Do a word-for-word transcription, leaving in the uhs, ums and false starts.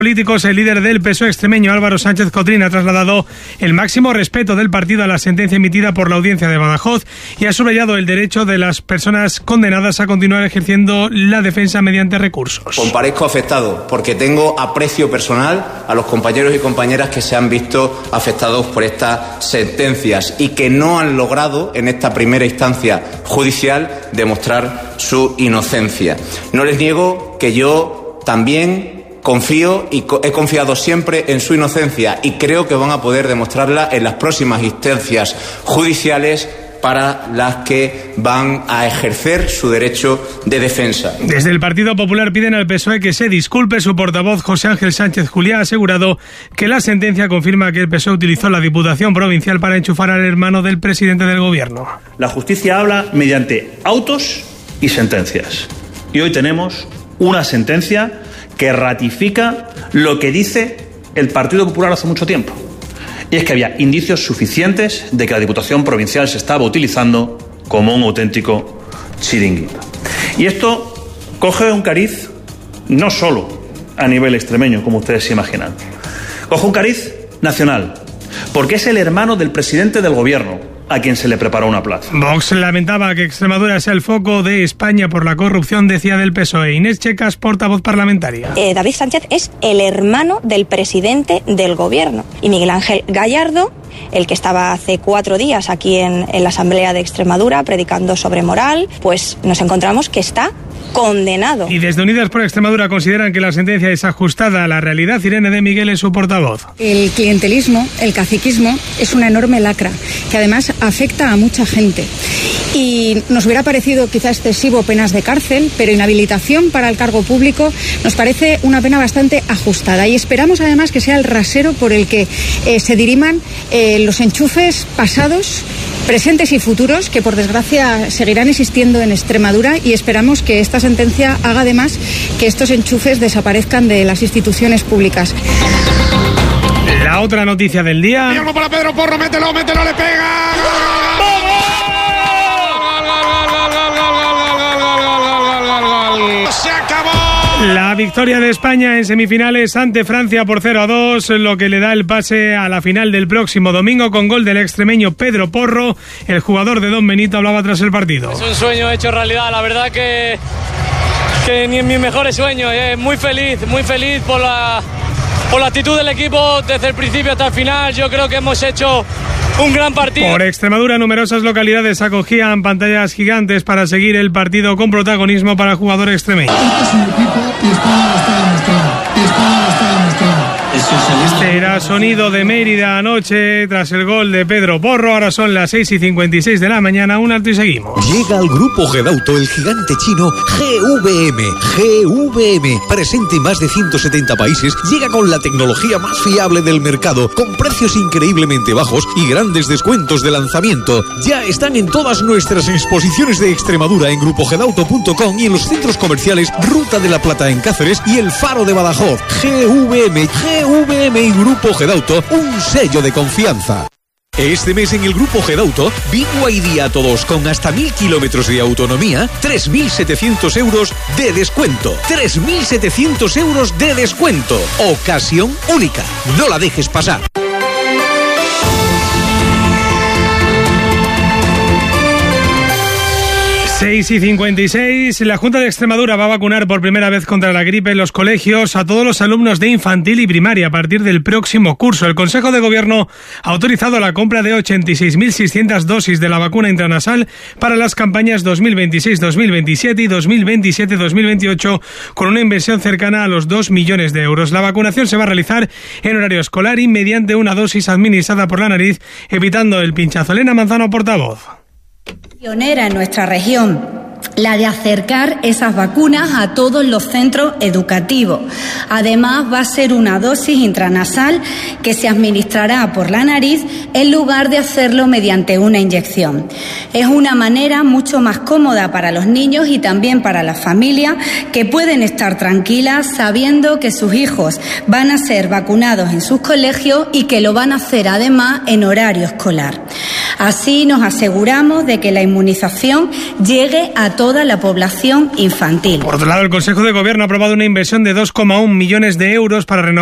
políticos, el líder del P S O E extremeño Álvaro Sánchez Cotrín ha trasladado el máximo respeto del partido a la sentencia emitida por la Audiencia de Badajoz y ha subrayado el derecho de las personas condenadas a continuar ejerciendo la defensa mediante recursos. Comparezco afectado porque tengo aprecio personal a los compañeros y compañeras que se han visto afectados por estas sentencias y que no han logrado en esta primera instancia judicial demostrar su inocencia. No les niego que yo también confío y he confiado siempre en su inocencia y creo que van a poder demostrarla en las próximas instancias judiciales para las que van a ejercer su derecho de defensa. Desde el Partido Popular piden al P S O E que se disculpe. Su portavoz José Ángel Sánchez Juliá ha asegurado que la sentencia confirma que el P S O E utilizó la Diputación Provincial para enchufar al hermano del presidente del Gobierno. La justicia habla mediante autos y sentencias. Y hoy tenemos una sentencia que ratifica lo que dice el Partido Popular hace mucho tiempo. Y es que había indicios suficientes de que la Diputación Provincial se estaba utilizando como un auténtico chiringuito. Y esto coge un cariz no solo a nivel extremeño, como ustedes se imaginan. Coge un cariz nacional, porque es el hermano del presidente del Gobierno a quien se le preparó una plaza. Vox lamentaba que Extremadura sea el foco de España por la corrupción, decía del P S O E. Inés Checas, portavoz parlamentaria. Eh, David Sánchez es el hermano del presidente del Gobierno. Y Miguel Ángel Gallardo, el que estaba hace cuatro días aquí en, en la Asamblea de Extremadura predicando sobre moral, pues nos encontramos que está condenado. Y desde Unidas por Extremadura consideran que la sentencia es ajustada a la realidad. Irene de Miguel es su portavoz. El clientelismo, el caciquismo, es una enorme lacra que además afecta a mucha gente. Y nos hubiera parecido quizá excesivo penas de cárcel, pero inhabilitación para el cargo público nos parece una pena bastante ajustada. Y esperamos además que sea el rasero por el que eh, se diriman eh, los enchufes pasados, presentes y futuros que por desgracia seguirán existiendo en Extremadura, y esperamos que esta sentencia haga además que estos enchufes desaparezcan de las instituciones públicas. La otra noticia del día. Y uno para Pedro Porro, mételo, mételo, le pega. Se acabó. La victoria de España en semifinales ante Francia por cero a dos, lo que le da el pase a la final del próximo domingo con gol del extremeño Pedro Porro. El jugador de Don Benito hablaba tras el partido. Es un sueño hecho realidad, la verdad que, que ni en mis mejores sueños. Eh, muy feliz, muy feliz por la, por la actitud del equipo desde el principio hasta el final. Yo creo que hemos hecho un gran partido. Por Extremadura, numerosas localidades acogían pantallas gigantes para seguir el partido con protagonismo para el jugador extremeño. Este es un equipo que España está demostrando. España está demostrando. Este era sonido de Mérida anoche tras el gol de Pedro Porro. Ahora son las seis y cincuenta y seis de la mañana. Un alto y seguimos. Llega al grupo Gedauto el gigante chino G V M. G V M, presente en más de ciento setenta países, llega con la tecnología más fiable del mercado, con precios increíblemente bajos y grandes descuentos de lanzamiento. Ya están en todas nuestras exposiciones de Extremadura en grupo gedauto punto com y en los centros comerciales Ruta de la Plata en Cáceres y El Faro de Badajoz. G V M, G V M y Grupo Gedauto, un sello de confianza. Este mes en el Grupo Gedauto, B Y D a todos con hasta mil kilómetros de autonomía, tres mil setecientos euros de descuento. tres mil setecientos euros de descuento. Ocasión única. No la dejes pasar. seis y cincuenta y seis, la Junta de Extremadura va a vacunar por primera vez contra la gripe en los colegios a todos los alumnos de infantil y primaria a partir del próximo curso. El Consejo de Gobierno ha autorizado la compra de ochenta y seis mil seiscientas dosis de la vacuna intranasal para las campañas dos mil veintiséis dos mil veintisiete y dos mil veintisiete dos mil veintiocho, con una inversión cercana a los dos millones de euros. La vacunación se va a realizar en horario escolar y mediante una dosis administrada por la nariz, evitando el pinchazo. Elena Manzano, portavoz. Pionera en nuestra región, la de acercar esas vacunas a todos los centros educativos. Además, va a ser una dosis intranasal que se administrará por la nariz en lugar de hacerlo mediante una inyección. Es una manera mucho más cómoda para los niños y también para las familias, que pueden estar tranquilas sabiendo que sus hijos van a ser vacunados en sus colegios y que lo van a hacer además en horario escolar. Así nos aseguramos de que la inmunización llegue a toda la población infantil. Por otro lado, el Consejo de Gobierno ha aprobado una inversión de dos coma uno millones de euros para renovar